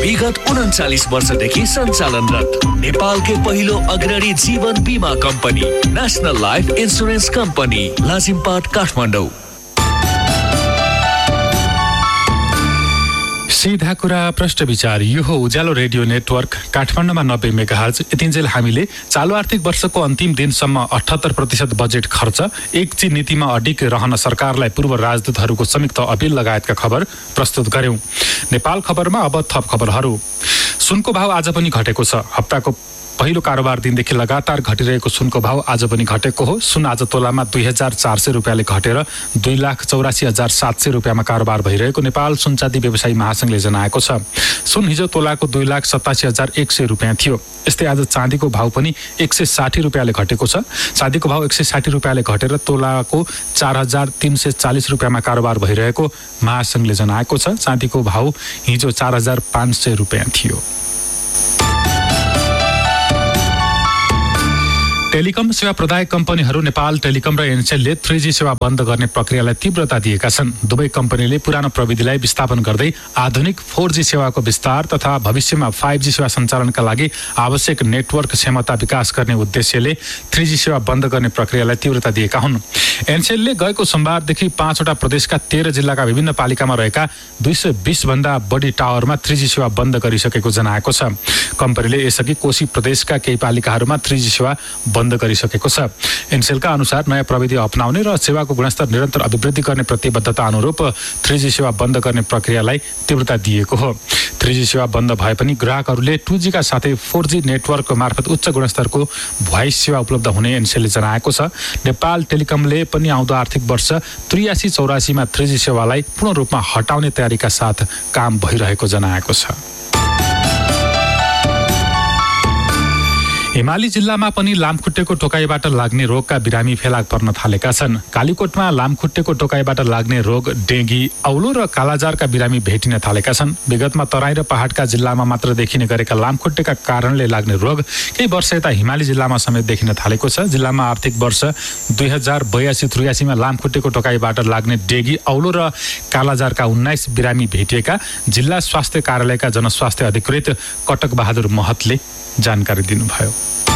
विगत 39 वर्षदेखि सञ्चालनरत नेपालकै पहिलो अग्रणी जीवन बीमा company national life insurance company Lazimpat Kathmandu. सीधा कुरा प्रष्ट विचार, यो हो उज्यालो रेडियो नेटवर्क काठमाडौँमा 90 मेगाहर्ज। यतिन्जेल हामीले चालु आर्थिक वर्षको अन्तिम दिनसम्म 78% बजेट खर्च, एकची नीतिमा अडिग रहन सरकारलाई पूर्व राजदूतहरूको संयुक्त अपिल लगायतका खबर प्रस्तुत गर्यौं। नेपाल खबरमा अब थप खबरहरू। सुनको भाव आज पनि घटेको छ। हप्ताको पहिलो कारोबार दिनदेखि लगातार घटिरहेको सुनको भाव आज पनि घटेको हो। सुन आज तोलामा 2400 रुपियाँले घटेर 2,84,700 रुपियाँमा कारोबार भइरहेको नेपाल सुनचाँदी व्यवसायी महासंघले जनाएको छ। सुन हिजो तोलाको 2,87,100 रुपियाँ थियो। यस्तै आज चाँदीको भाव पनि 160 रुपियाँले घटेको छ। चाँदीको भाव 160 रुपियाँले घटेर तोलाको 4,340 रुपियाँमा कारोबार भइरहेको महासंघले जनाएको छ। चाँदीको भाव हिजो 4,500 रुपियाँ थियो। टेलिकम सेवा प्रदायक कम्पनीहरू नेपाल टेलिकम र एनसेलले 3G सेवा बन्द गर्ने प्रक्रियालाई तीव्रता दिएका छन्। दुवै कम्पनीले पुरानो प्रविधिलाई विस्थापन गर्दै आधुनिक 4G सेवाको विस्तार तथा भविष्यमा 5G सेवा सञ्चालनका लागि आवश्यक नेटवर्क क्षमता विकास गर्ने उद्देश्यले 3G सेवा बन्द गर्ने प्रक्रियालाई तीव्रता दिएका हुन्। एनसेलले गएको सोमबारदेखि 5वटा प्रदेशका 13 जिल्लाका विभिन्न पालिकामा रहेका 220 भन्दा बढी टावरमा 3G सेवा बन्द गरिसकेको जनाएको छ। कम्पनीले यसअघि कोशी प्रदेशका केही पालिकाहरूमा 3G सेवा बन्द गरिसकेको छ। एनसेलका अनुसार नयाँ प्रविधि अपनाउने र सेवाको गुणस्तर निरन्तर अभिवृद्धि गर्ने प्रतिबद्धता अनुरूप 3G सेवा बन्द गर्ने प्रक्रियालाई तीव्रता दिएको हो। 3G सेवा बन्द भए पनि ग्राहकहरूले 2G का साथै 4G नेटवर्क मार्फत उच्च गुणस्तरको भोइस सेवा उपलब्ध हुने एनसेलले जनाएको छ। नेपाल टेलिकमले पनि आउँदो आर्थिक वर्ष 83-84 मा 3G सेवालाई पूर्ण रूपमा हटाउने तयारीका साथ काम भइरहेको जनाएको छ। हिमाली जिल्लामा पनि लामखुट्टेको टोकाइबाट लाग्ने रोगका बिरामी फेला पर्न थालेका छन्। कालीकोटमा लामखुट्टेको टोकाइबाट लाग्ने रोग डेङ्गी, औलो र कालाजारका बिरामी भेटिन थालेका छन्। विगतमा तराई र पहाडका जिल्लामा मात्र देखिने गरेका लामखुट्टेका कारणले लाग्ने रोग केही वर्ष यता हिमाली जिल्लामा समेत देखिन थालेको छ। जिल्लामा आर्थिक वर्ष 2082-83 मा लामखुट्टेको टोकाइबाट लाग्ने डेङ्गी, औलो र कालाजारका 19 बिरामी भेटिएका जिल्ला स्वास्थ्य कार्यालयका जनस्वास्थ्य अधिकृत कटक बहादुर महतले जानकारी दिनुभयो।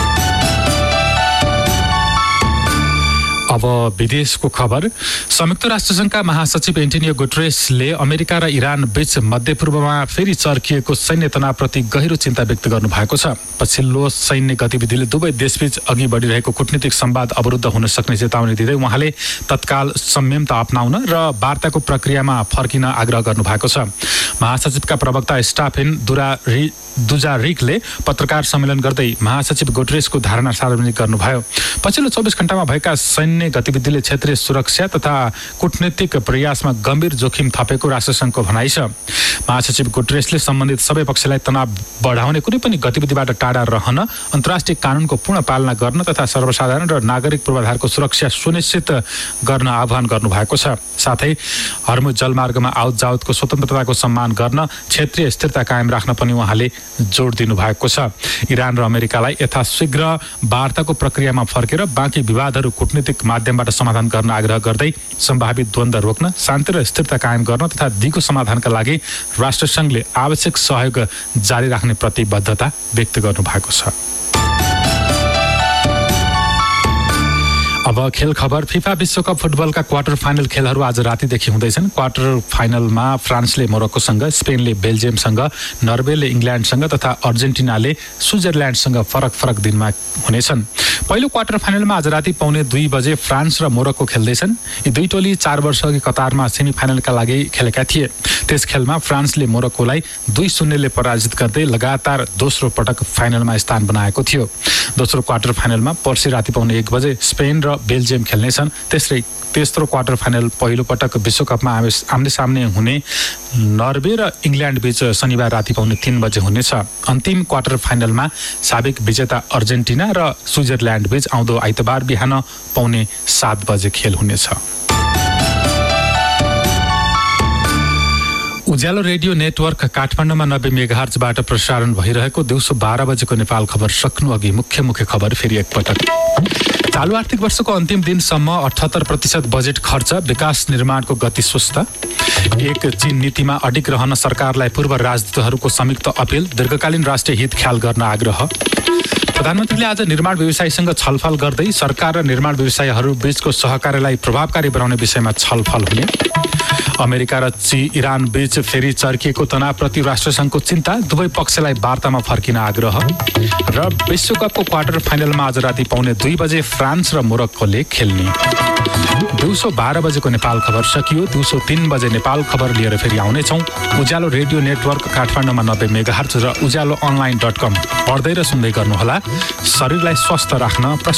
अब विदेशको खबर। संयुक्त राष्ट्रसङ्घका महासचिव एन्टोनियो गुटेरेसले अमेरिका र इरान बीच मध्यपूर्वमा फेरि चर्किएको सैन्य तनावप्रति गहिरो चिन्ता व्यक्त गर्नुभएको छ। पछिल्लो सैन्य गतिविधिले दुवै देशबीच अघि बढिरहेको कूटनीतिक संवाद अवरुद्ध हुन सक्ने चेतावनी दिँदै उहाँले तत्काल संयमता अपनाउन र वार्ताको प्रक्रियामा फर्किन आग्रह गर्नुभएको छ। महासचिवका प्रवक्ता स्टाफेन दुजारिकले पत्रकार सम्मेलन गर्दै महासचिव गुटेरेसको धारणा सार्वजनिक गर्नुभयो। पछिल्लो 24 घण्टामा भएका सैन्य गतिविधिले क्षेत्रीय सुरक्षा तथा कूटनीतिक प्रयासमा गम्भीर जोखिम थपेको राष्ट्रसङ्घको भनाइ छ। महासचिव गुटेरेसले सम्बन्धित सबै पक्षलाई तनाव बढाउने कुनै पनि गतिविधिबाट टाढा रहन, अन्तर्राष्ट्रिय कानुनको पूर्ण पालना गर्न तथा सर्वसाधारण र नागरिक पूर्वाधारको सुरक्षा सुनिश्चित गर्न आह्वान गर्नुभएको छ। साथै हर्मुज जलमार्गमा आवतजावतको स्वतन्त्रताको सम्मान गर्न, क्षेत्रीय स्थिरता कायम राख्न पनि उहाँले जोड दिनुभएको छ। इरान र अमेरिकालाई यथाशीघ्र वार्ताको प्रक्रियामा फर्केर बाँकी विवादहरू कूटनीतिक माध्यमबाट समाधान गर्न आग्रह गर्दै सम्भावित द्वन्द्व रोक्न, शान्ति र स्थिरता कायम गर्न तथा दिगो समाधानका लागि राष्ट्रसङ्घले आवश्यक सहयोग जारी राख्ने प्रतिबद्धता व्यक्त गर्नुभएको छ। अब खेल खबर। फिफा विश्वकप फुटबलका क्वार्टर फाइनल खेलहरू आज रातिदेखि हुँदैछन्। क्वार्टर फाइनलमा फ्रान्सले मोरक्कोसँग, स्पेनले बेल्जियमसँग, नर्वेले इङ्ल्यान्डसँग तथा अर्जेन्टिनाले स्विजरल्यान्डसँग फरक फरक दिनमा हुनेछन्। पहिलो क्वार्टर फाइनलमा आज राति 1:15 बजे फ्रान्स र मोरक्को खेल्दैछन्। यी दुई टोली 4 वर्षअघि कतारमा सेमिफाइनलका लागि खेलेका थिए। त्यस खेलमा फ्रान्सले मोरक्कोलाई 2-0 ले पराजित गर्दै लगातार दोस्रो पटक फाइनलमा स्थान बनाएको थियो। दोस्रो क्वार्टर फाइनलमा पर्सि राति 1:15 बजे स्पेन र बेल्जियम खेल्नेछन्। तेस्रो क्वार्टर फाइनल पहिलो पटक विश्वकपमा आम्ने सामने हुने नर्वे र इङ्ल्यान्ड बीच शनिबार राति 3:15 बजे हुनेछ। अन्तिम क्वार्टर फाइनलमा साबिक विजेता अर्जेन्टिना र स्विजरल्यान्ड बीच आउँदो आइतबार बिहान 7:15 बजे खेल हुनेछ। उज्यालो रेडियो नेटवर्क काठमाडौँमा 90 मेगाहर्जबाट प्रसारण भइरहेको दिउँसो 12 बजेको नेपाल खबर सक्नु अघि मुख्य खबर फेरि एकपटक। चालु आर्थिक वर्षको अन्तिम दिनसम्म 78% बजेट खर्च, विकास निर्माणको गति सुस्त। एक चीन नीतिमा अडिग रहन सरकारलाई पूर्व राजदूतहरूको संयुक्त अपिल, दीर्घकालीन राष्ट्रिय हित ख्याल गर्न आग्रह। प्रधानमन्त्रीले आज निर्माण व्यवसायीसँग छलफल गर्दै सरकार र निर्माण व्यवसायीहरू बीचको सहकार्यलाई प्रभावकारी बनाउने विषयमा छलफल हुने। अमेरिका र इरान बीच फेरि चर्किएको तनावप्रति राष्ट्रसङ्घको चिन्ता, दुवै पक्षलाई वार्तामा फर्किन आग्रह। र विश्वकपको क्वार्टर फाइनलमा आज राति 2:45 बजे फ्रान्स र मोरक्कोले खेल्ने। दिउँसो 12 बजेको नेपाल खबर सकियो। दिउँसो 3 बजे नेपाल खबर लिएर फेरि आउनेछौँ। उज्यालो रेडियो नेटवर्क काठमाडौँमा 90 मेगाहर्ज र उज्यालो online.com पढ्दै र सुन्दै गर्नुहोला। शरीरलाई स्वस्थ राख्न